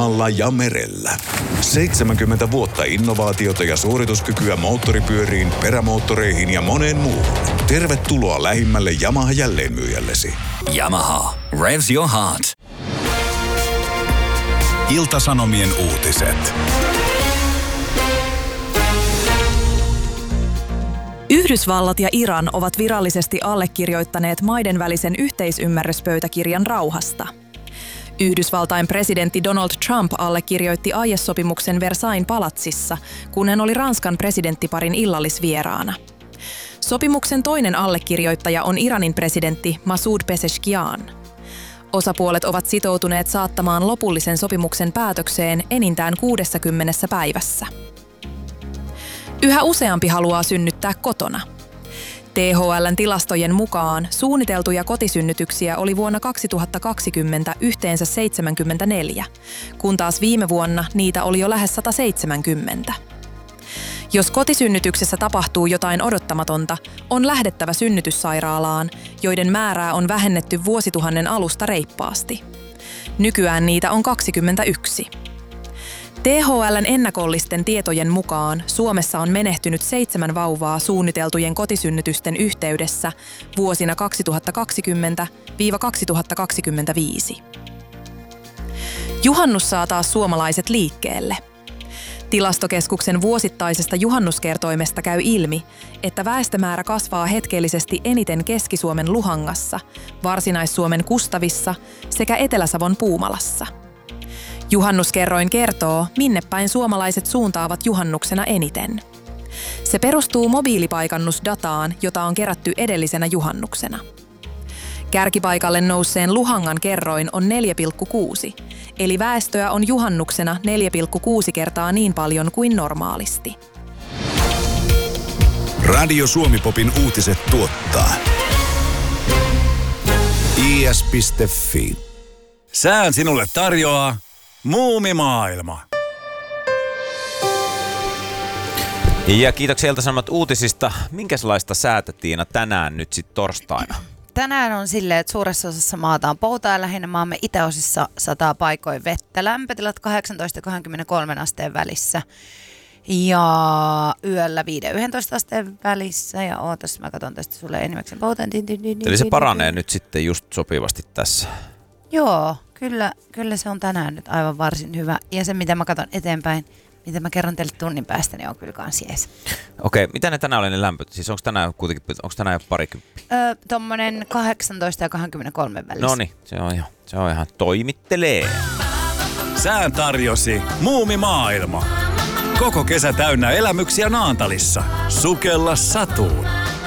maalla ja merellä. 70 vuotta innovaatiota ja suorituskykyä moottoripyöriin, perämoottoreihin ja moneen muuhun. Tervetuloa lähimmälle Yamaha jälleenmyyjällesi. Yamaha. Revs your heart. Ilta-Sanomien uutiset. Yhdysvallat ja Iran ovat virallisesti allekirjoittaneet maiden välisen yhteisymmärryspöytäkirjan rauhasta. Yhdysvaltain presidentti Donald Trump allekirjoitti aiesopimuksen Versailles palatsissa, kun hän oli Ranskan presidenttiparin illallisvieraana. Sopimuksen toinen allekirjoittaja on Iranin presidentti Masoud Pezeshkian. Osapuolet ovat sitoutuneet saattamaan lopullisen sopimuksen päätökseen enintään 60 päivässä. Yhä useampi haluaa synnyttää kotona. THL:n tilastojen mukaan suunniteltuja kotisynnytyksiä oli vuonna 2020 yhteensä 74, kun taas viime vuonna niitä oli jo lähes 170. Jos kotisynnytyksessä tapahtuu jotain odottamatonta, on lähdettävä synnytyssairaalaan, joiden määrää on vähennetty vuosituhannen alusta reippaasti. Nykyään niitä on 21. THL:n ennakollisten tietojen mukaan Suomessa on menehtynyt 7 vauvaa suunniteltujen kotisynnytysten yhteydessä vuosina 2020–2025. Juhannus saa taas suomalaiset liikkeelle. Tilastokeskuksen vuosittaisesta juhannuskertoimesta käy ilmi, että väestömäärä kasvaa hetkellisesti eniten Keski-Suomen Luhangassa, Varsinais-Suomen Kustavissa sekä Etelä-Savon Puumalassa. Juhannuskerroin kertoo, minne päin suomalaiset suuntaavat juhannuksena eniten. Se perustuu mobiilipaikannusdataan, jota on kerätty edellisenä juhannuksena. Kärkipaikalle nousseen Luhangan kerroin on 4,6, eli väestöä on juhannuksena 4,6 kertaa niin paljon kuin normaalisti. Radio Suomi-popin uutiset tuottaa is.fi. Sään sinulle tarjoaa Muumimaailma. Ja kiitoksia Ilta-Sanomat uutisista. Minkälaista säätä, Tiina, tänään nyt sitten torstaina? Tänään on silleen, että suuressa osassa maata on poutaa ja lähinnä maamme itäosissa sataa paikoin vettä. Lämpötilat 18–23 asteen välissä ja yöllä 5–11 asteen välissä. Ja ootas, mä katson tästä sulle enimmäkseen poutaan. Eli se paranee nyt sitten just sopivasti tässä. Joo, kyllä se on tänään nyt aivan varsin hyvä. Ja se, mitä mä katson eteenpäin, mitä mä kerron teille tunnin päästä, niin on kyllä kans jees. Okei, mitä ne tänään oli ne lämpöt? Siis onko tänään jo parikymppi? Tommonen 18 ja 23 välissä. Noniin, se on ihan toimittelee. Sään tarjosi Muumimaailma. Koko kesä täynnä elämyksiä Naantalissa. Sukella satuun.